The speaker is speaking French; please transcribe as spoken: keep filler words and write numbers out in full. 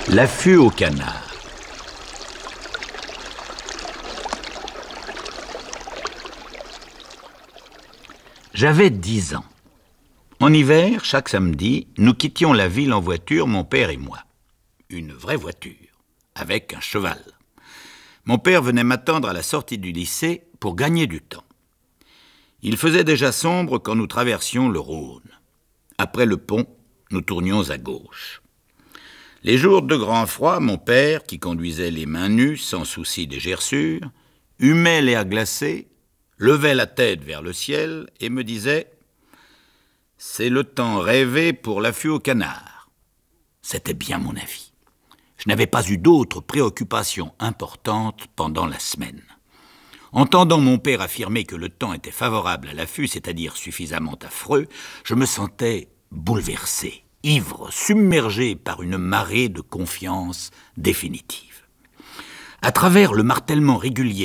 L'affût au canard. J'avais dix ans. En hiver, chaque samedi, nous quittions la ville en voiture, mon père et moi. Une vraie voiture, avec un cheval. Mon père venait m'attendre à la sortie du lycée pour gagner du temps. Il faisait déjà sombre quand nous traversions le Rhône. Après le pont, nous tournions à gauche. Les jours de grand froid, mon père, qui conduisait les mains nues, sans souci des gerçures, humait l'air glacé, levait la tête vers le ciel et me disait « C'est le temps rêvé pour l'affût au canard ». C'était bien mon avis. Je n'avais pas eu d'autres préoccupations importantes pendant la semaine. Entendant mon père affirmer que le temps était favorable à l'affût, c'est-à-dire suffisamment affreux, je me sentais bouleversé, ivre, submergé par une marée de confiance définitive. À travers le martèlement régulier